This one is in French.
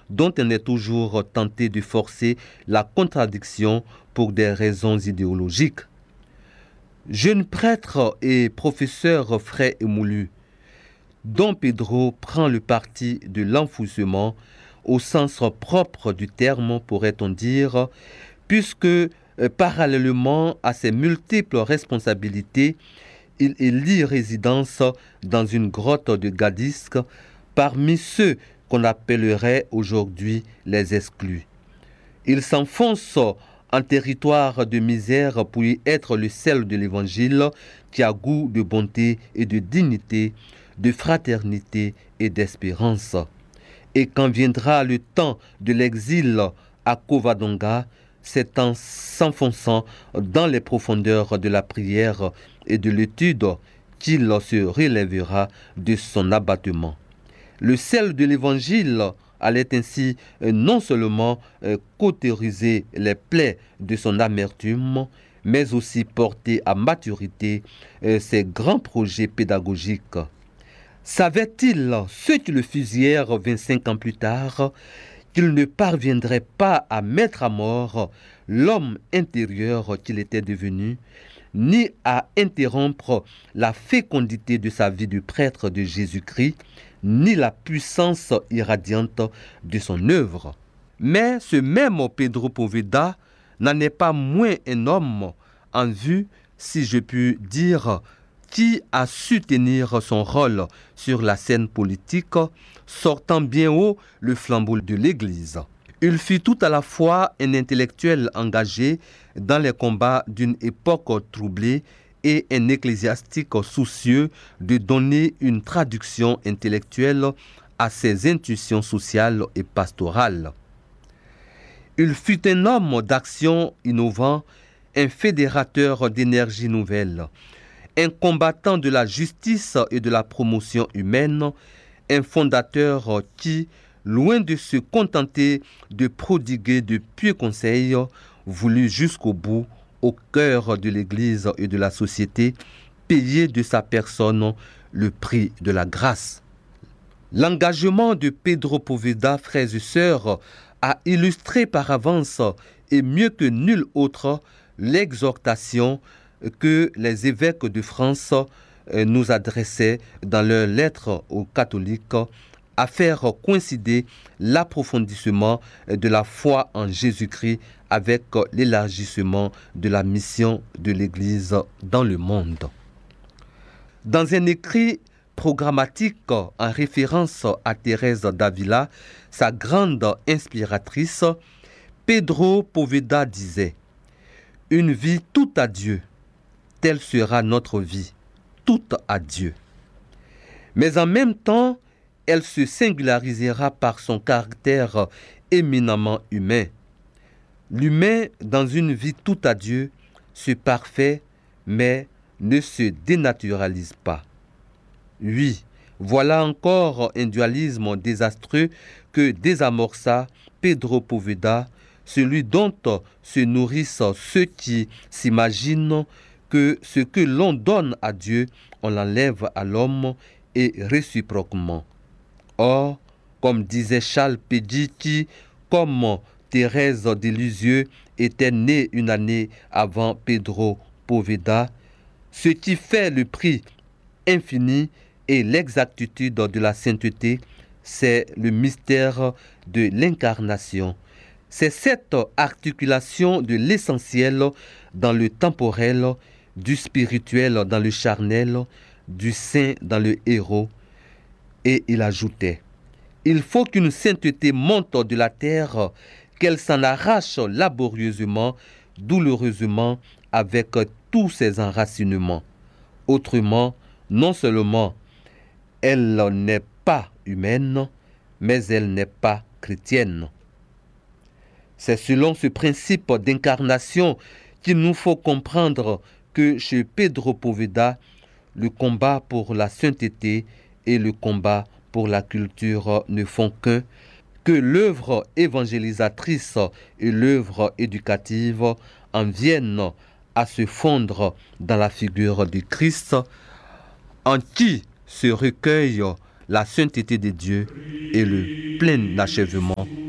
dont on est toujours tenté de forcer la contradiction pour des raisons idéologiques. Jeune prêtre et professeur frais et moulu, Dom Pedro prend le parti de l'enfouissement au sens propre du terme, pourrait-on dire, puisque parallèlement à ses multiples responsabilités, il élit résidence dans une grotte de Gadisque parmi ceux qu'on appellerait aujourd'hui les exclus. Il s'enfonce en territoire de misère pour y être le sel de l'Évangile qui a goût de bonté et de dignité, de fraternité et d'espérance. Et quand viendra le temps de l'exil à Covadonga, c'est en s'enfonçant dans les profondeurs de la prière et de l'étude qu'il se relèvera de son abattement. Le sel de l'Évangile allait ainsi non seulement cautériser les plaies de son amertume, mais aussi porter à maturité ses grands projets pédagogiques. Savait-il, ceux qui le fusillèrent 25 ans plus tard, qu'il ne parviendrait pas à mettre à mort l'homme intérieur qu'il était devenu, ni à interrompre la fécondité de sa vie de prêtre de Jésus-Christ, ni la puissance irradiante de son œuvre. Mais ce même Pedro Poveda n'en est pas moins un homme en vue, si je puis dire, qui a su tenir son rôle sur la scène politique, sortant bien haut le flambeau de l'Église. Il fut tout à la fois un intellectuel engagé dans les combats d'une époque troublée et un ecclésiastique soucieux de donner une traduction intellectuelle à ses intuitions sociales et pastorales. Il fut un homme d'action innovant, un fédérateur d'énergie nouvelle, un combattant de la justice et de la promotion humaine, un fondateur qui, loin de se contenter de prodiguer de pieux conseils, voulut jusqu'au bout, au cœur de l'Église et de la société, payer de sa personne le prix de la grâce. L'engagement de Pedro Poveda, frères et sœurs, a illustré par avance et mieux que nul autre l'exhortation que les évêques de France nous adressaient dans leurs lettres aux catholiques à faire coïncider l'approfondissement de la foi en Jésus-Christ avec l'élargissement de la mission de l'Église dans le monde. Dans un écrit programmatique en référence à Thérèse d'Avila, sa grande inspiratrice, Pedro Poveda disait « Une vie toute à Dieu, telle sera notre vie, toute à Dieu. » Mais en même temps, elle se singularisera par son caractère éminemment humain. L'humain, dans une vie toute à Dieu, se parfait, mais ne se dénaturalise pas. Oui, voilà encore un dualisme désastreux que désamorça Pedro Poveda, celui dont se nourrissent ceux qui s'imaginent que ce que l'on donne à Dieu, on l'enlève à l'homme et réciproquement. Or, comme disait Charles Pédy, qui, comme Thérèse de Lisieux, était née une année avant Pedro Poveda, ce qui fait le prix infini et l'exactitude de la sainteté, c'est le mystère de l'incarnation. C'est cette articulation de l'essentiel dans le temporel, du spirituel dans le charnel, du saint dans le héros. Et il ajoutait, « Il faut qu'une sainteté monte de la terre, qu'elle s'en arrache laborieusement, douloureusement, avec tous ses enracinements. Autrement, non seulement elle n'est pas humaine, mais elle n'est pas chrétienne. » C'est selon ce principe d'incarnation qu'il nous faut comprendre que chez Pedro Poveda, le combat pour la sainteté et le combat pour la culture ne font qu'un, que l'œuvre évangélisatrice et l'œuvre éducative en viennent à se fondre dans la figure du Christ, en qui se recueille la sainteté de Dieu et le plein achèvement